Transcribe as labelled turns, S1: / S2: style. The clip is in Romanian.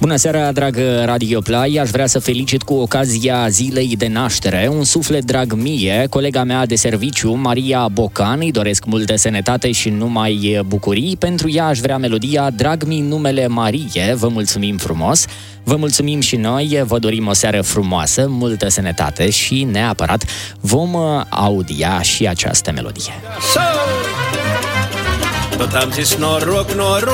S1: Bună seara, dragă Radio Play! Aș vrea să felicit cu ocazia zilei de naștere un suflet drag mie, colega mea de serviciu, Maria Bocan. Îi doresc multă sănătate și numai bucurii. Pentru ea aș vrea melodia Drag mi numele Marie. Vă mulțumim frumos! Vă mulțumim și noi, vă dorim o seară frumoasă, multă sănătate și neapărat vom audia și această melodie.
S2: Tot am zis noroc, noroc.